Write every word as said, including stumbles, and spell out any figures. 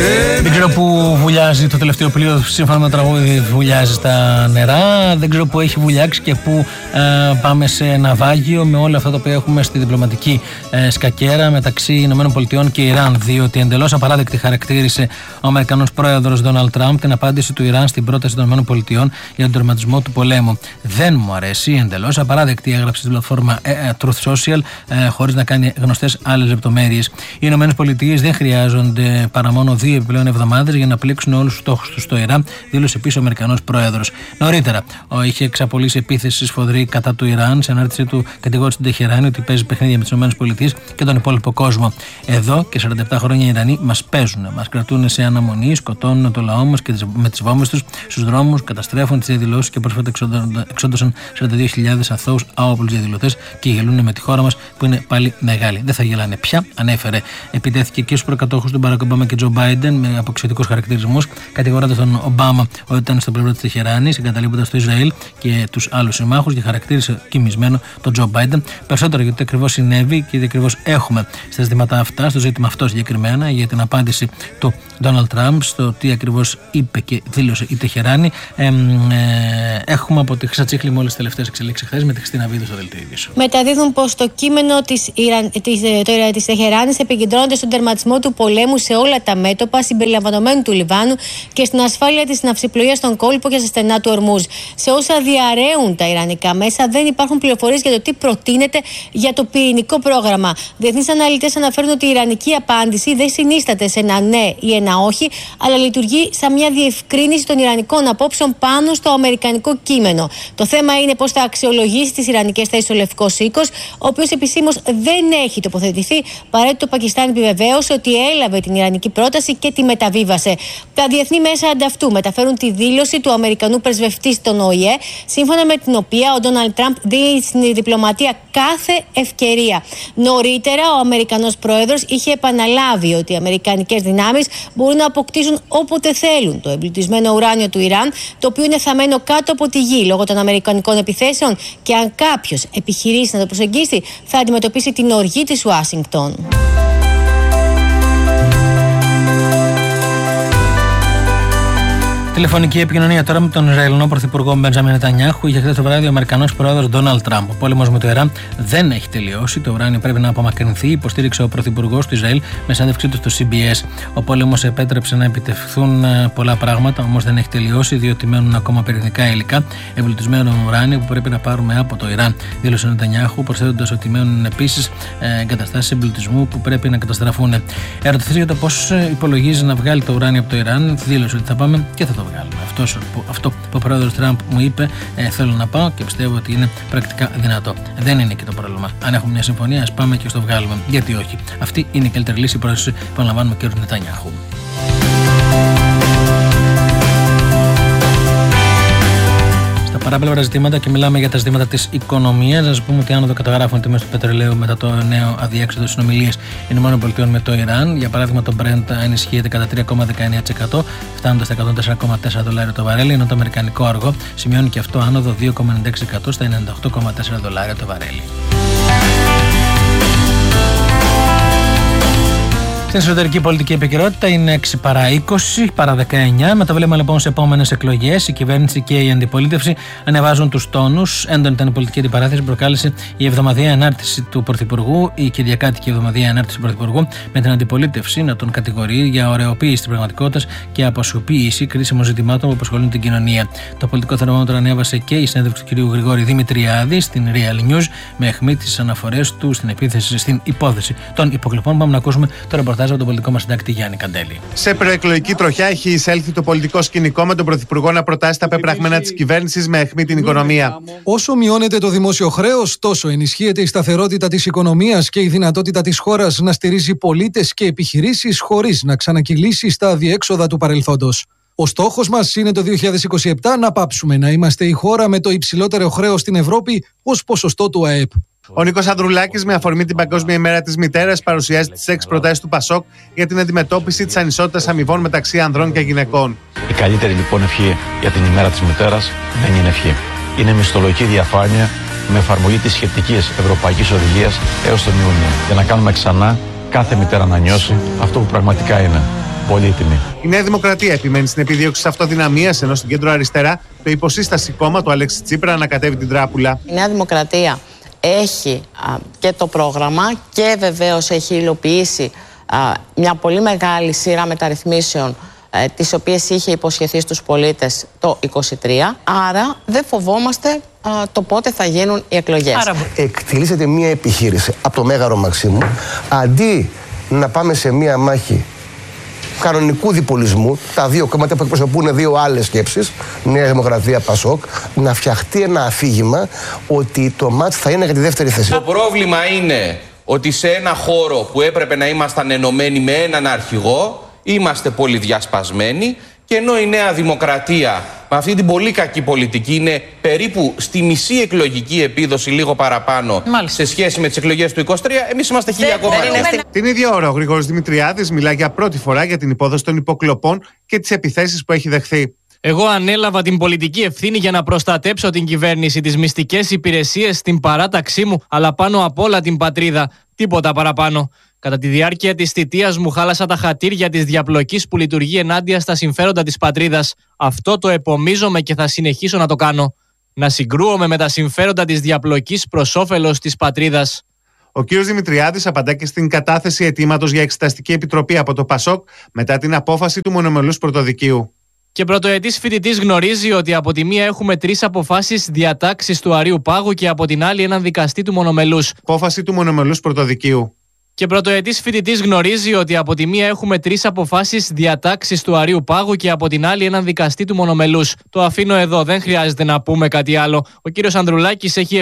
Δεν ξέρω που βουλιάζει το τελευταίο πλοίο, σύμφωνα με το τραγούδι βουλιάζει στα νερά. Δεν ξέρω που έχει βουλιάξει και που ε, πάμε σε ναυάγιο με όλα αυτά τα οποία έχουμε στη διπλωματική ε, σκακέρα μεταξύ ΗΠΑ και Ιράν. Διότι εντελώς απαράδεκτη χαρακτήρισε ο Αμερικανός πρόεδρος Ντόναλντ Τραμπ την απάντηση του Ιράν στην πρόταση των ΗΠΑ για τον τερματισμό του πολέμου. Δεν μου αρέσει, εντελώς απαράδεκτη, έγραψε στην πλατφόρμα Truth Social, ε, χωρίς να κάνει γνωστές άλλες λεπτομέρειες. Οι ΗΠΑ δεν χρειάζονται παρά μόνο δύο επιπλέον εβδομάδες για να πλήξουν όλους τους στόχους τους στο Ιράν, δήλωσε επίσης ο Αμερικανός πρόεδρος. Νωρίτερα, ο, είχε εξαπολύσει επίθεση σφοδρή κατά του Ιράν. Σε ανάρτησή του κατηγόρησε την Τεχεράνη ότι παίζει παιχνίδια με τις ΗΠΑ και τον υπόλοιπο κόσμο. Εδώ και σαράντα επτά χρόνια οι Ιρανοί μας παίζουν, μας κρατούν σε αναμονή, σκοτώνουν το λαό μας και με τις βόμβες τους στους δρόμους, καταστρέφουν τις διαδηλώσεις και πρόσφατα εξόντωσαν σαράντα δύο χιλιάδες αθώους άοπλους διαδηλωτές και γελούν με τη χώρα μας που είναι πάλι μεγάλη. Δεν θα γελάνε πια, ανέφερε. Επιτέθηκε και στους προκατόχους του Μπαράκ Ομπάμα και Τζο Μπάιντεν με αποξιωτικούς χαρακτηρισμούς, κατηγορώντας τον Ομπάμα ότι ήταν στο πλευρό της Τεχεράνης, εγκαταλείποντας το Ισραήλ και τους άλλους συμμάχους, και χαρακτήρισε κοιμισμένο τον Τζο Μπάιντεν. Περισσότερο γιατί ακριβώς συνέβη και τι ακριβώς έχουμε στα ζητήματα αυτά, στο ζήτημα αυτό συγκεκριμένα, για την απάντηση του Ντόναλντ Τραμπ στο τι ακριβώς είπε και δήλωσε η Τεχεράνη. Ε, ε, έχουμε από τη Χρυσά Τσίχλη με όλες τις τελευταίες εξελίξεις χθες με τη Χριστίνα Βίδου στο δελτίο ειδήσεων. Μεταδίδουν πως το κείμενο της, Ιραν, της, της Τεχεράνης επικεντρώνεται στον τερματισμό του πολέμου σε όλα τα μέτωπα, συμπεριλαμβανομένου του Λιβάνου, και στην ασφάλεια της ναυσιπλοείας στον κόλπο και στα στενά του Ορμούζ. Σε όσα διαρρέουν τα ιρανικά μέσα, δεν υπάρχουν πληροφορίες για το τι προτείνεται για το πυρηνικό πρόγραμμα. Διεθνείς αναλυτές αναφέρουν ότι η ιρανική απάντηση δεν συνίσταται σε ένα ναι ή ένα όχι, αλλά λειτουργεί σαν μια διευκρίνηση των ιρανικών απόψεων πάνω στο αμερικανικό κείμενο. Το θέμα είναι πώς θα αξιολογήσει τις ιρανικές θέσεις ο Λευκός Οίκος, ο οποίος επισήμως δεν έχει τοποθετηθεί, παρότι το Πακιστάν επιβεβαίωσε ότι έλαβε την ιρανική πρόταση και τη μεταβίβασε. Τα διεθνή μέσα ανταυτού μεταφέρουν τη δήλωση του Αμερικανού πρεσβευτή στον Ο Η Ε, σύμφωνα με την οποία ο Ντόναλντ Τραμπ δίνει στην διπλωματία κάθε ευκαιρία. Νωρίτερα, ο Αμερικανός πρόεδρος είχε επαναλάβει ότι οι αμερικανικές δυνάμεις μπορούν να αποκτήσουν όποτε θέλουν το εμπλουτισμένο ουράνιο του Ιράν, το οποίο είναι θαμμένο κάτω από τη γη λόγω των αμερικανικών επιθέσεων, και αν κάποιος επιχειρήσει να το προσεγγίσει, θα αντιμετωπίσει την οργή της Ουάσιγκτον. Τηλεφωνική επικοινωνία τώρα με τον Ισραηλινό Πρωθυπουργό Μπεντζάμιν Νετανιάχου. Για χθες το βράδυ ο Αμερικανός πρόεδρος Ντόναλντ Τραμπ. Ο πόλεμος με το Ιράν δεν έχει τελειώσει. Το ουράνιο πρέπει να απομακρυνθεί, υποστήριξε ο Πρωθυπουργός του Ισραήλ με συνέντευξή του στο Σι Μπι Ες. Ο πόλεμος επέτρεψε να επιτευχθούν πολλά πράγματα, όμως δεν έχει τελειώσει, διότι μένουν ακόμα πυρηνικά υλικά, εμπλουτισμένο ουράνιο που πρέπει να πάρουμε από το Ιράν, δήλωσε ο Νετανιάχου, προσθέτοντας ότι μένουν επίσης εγκαταστάσεις εμπλουτισμού που πρέπει να καταστραφούν. Ερωτηθεί για το πώς υπολογίζει να βγάλει το ουράνιο από το Ιράν, δήλωσε ότι θα πάμε και θα το βγάλουμε. Αυτός, αυτό που ο πρόεδρος Τραμπ μου είπε, ε, θέλω να πάω και πιστεύω ότι είναι πρακτικά δυνατό. Δεν είναι και το πρόβλημα. Αν έχουμε μια συμφωνία, ας πάμε και στο βγάλουμε. Γιατί όχι. Αυτή είναι η καλύτερη λύση που επαναλαμβάνουμε και ο Νετανιάχου. Παράπλευρα ζητήματα και μιλάμε για τα ζητήματα της οικονομίας. Να σας πούμε ότι άνοδο καταγράφουν τιμές του πετρελαίου μετά το νέο αδιέξοδο συνομιλίες ΗΠΑ με το Ιράν. Για παράδειγμα, το Brent ενισχύεται κατά τρία κόμμα δεκαεννέα τοις εκατό, φτάνοντας στα εκατόν τέσσερα κόμμα τέσσερα δολάρια το βαρέλι, ενώ το αμερικανικό αργό σημειώνει και αυτό άνοδο δύο κόμμα ενενήντα έξι τοις εκατό στα ενενήντα οκτώ κόμμα τέσσερα δολάρια το βαρέλι. Στην εσωτερική πολιτική επικαιρότητα είναι έξι παρά είκοσι, παρά δεκαεννιά. Με το βλέμμα λοιπόν σε επόμενες εκλογές, η κυβέρνηση και η αντιπολίτευση ανεβάζουν τους τόνους. Έντονη ήταν η πολιτική αντιπαράθεση που προκάλεσε η εβδομαδιαία ανάρτηση του Πρωθυπουργού, η κυριακάτικη εβδομαδιαία ανάρτηση του Πρωθυπουργού, με την αντιπολίτευση να τον κατηγορεί για ωρεοποίηση της πραγματικότητας και αποσιοποίηση κρίσιμων ζητημάτων που απασχολούν την κοινωνία. Το πολιτικό θερμόμετρο ανέβασε και η συνέντευξη του κ. Γρηγόρη Δημητριάδη στην Real News, με αιχμή τις αναφορές του στην επίθεση στην υπόθεση των υποκλοπών. Πάμε να ακούσουμε το ρεπορτάζ από τον πολιτικό μας συντάκτη Γιάννη Καντέλη. Σε προεκλογική τροχιά έχει εισέλθει το πολιτικό σκηνικό, με τον Πρωθυπουργό να προτάσει τα πεπραγμένα της κυβέρνησης με αιχμή την οικονομία. Όσο μειώνεται το δημόσιο χρέος, τόσο ενισχύεται η σταθερότητα της οικονομίας και η δυνατότητα της χώρας να στηρίζει πολίτες και επιχειρήσεις χωρίς να ξανακυλήσει στα αδιέξοδα του παρελθόντος. Ο στόχος μας είναι το δύο χιλιάδες είκοσι επτά να πάψουμε να είμαστε η χώρα με το υψηλότερο χρέος στην Ευρώπη ως ποσοστό του ΑΕΠ. Ο Νίκος Ανδρουλάκης, με αφορμή την Παγκόσμια ημέρα της μητέρας, παρουσιάζει τις έξι προτάσεις του Πασόκ για την αντιμετώπιση της ανισότητας αμοιβών μεταξύ ανδρών και γυναικών. Η καλύτερη λοιπόν ευχή για την ημέρα της μητέρας δεν είναι ευχή. Είναι μισθολογική διαφάνεια με εφαρμογή της σχετικής ευρωπαϊκής οδηγίας έως τον Ιούνιο, για να κάνουμε ξανά κάθε μητέρα να νιώσει αυτό που πραγματικά είναι. πολύτιμη. Η Νέα Δημοκρατία επιμένει στην επιδίωξη τη αυτοδυναμία, ενώ στην κέντρο αριστερά το υποσύσταση κόμμα του Αλέξη Τσίπρα ανακατεύει την τράπουλα. Η Νέα Δημοκρατία έχει α, και το πρόγραμμα και βεβαίως έχει υλοποιήσει α, μια πολύ μεγάλη σειρά μεταρρυθμίσεων α, τις οποίες είχε υποσχεθεί στους πολίτες το είκοσι τρία. Άρα δεν φοβόμαστε α, το πότε θα γίνουν οι εκλογές. Άρα... Εκτελήσεται μια επιχείρηση από το Μέγαρο Μαξίμου, αντί να πάμε σε μια μάχη κανονικού διπολισμού, τα δύο κόμματα που εκπροσωπούν δύο άλλες σκέψεις, Νέα Δημοκρατία, Πασόκ, να φτιαχτεί ένα αφήγημα ότι το μάτς θα είναι για τη δεύτερη θέση. Το πρόβλημα είναι ότι σε ένα χώρο που έπρεπε να ήμασταν ενωμένοι με έναν αρχηγό, είμαστε πολύ διασπασμένοι, και ενώ η Νέα Δημοκρατία με αυτή την πολύ κακή πολιτική είναι περίπου στη μισή εκλογική επίδοση, λίγο παραπάνω, μάλιστα, σε σχέση με τις εκλογές του είκοσι τρία, εμείς είμαστε χίλια ακόμα. Την ίδια ώρα ο Γρηγόρης Δημητριάδης μιλά για πρώτη φορά για την υπόθεση των υποκλοπών και τις επιθέσεις που έχει δεχθεί. Εγώ ανέλαβα την πολιτική ευθύνη για να προστατέψω την κυβέρνηση, τις μυστικές υπηρεσίες, την παράταξή μου, αλλά πάνω απ' όλα την πατρίδα. Τίποτα παραπάνω. Κατά τη διάρκεια της θητείας μου χάλασα τα χατήρια της διαπλοκής που λειτουργεί ενάντια στα συμφέροντα της πατρίδας. Αυτό το επομίζομαι και θα συνεχίσω να το κάνω. Να συγκρούομαι με τα συμφέροντα της διαπλοκής προς όφελος της πατρίδας. Ο κ. Δημητριάδης απαντά και στην κατάθεση αιτήματος για εξεταστική επιτροπή από το Πασόκ μετά την απόφαση του μονομελούς πρωτοδικείου. Και πρωτοετής φοιτητής γνωρίζει ότι από τη μία έχουμε τρεις αποφάσεις διατάξεις του Αρείου Πάγου και από την άλλη έναν δικαστή του μονομελούς. Απόφαση του μονομελούς πρωτοδικείου. Και πρωτοετής φοιτητής γνωρίζει ότι από τη μία έχουμε τρεις αποφάσεις διατάξεις του Αρείου Πάγου και από την άλλη έναν δικαστή του μονομελούς. Το αφήνω εδώ, δεν χρειάζεται να πούμε κάτι άλλο. Ο κύριος Ανδρουλάκης έχει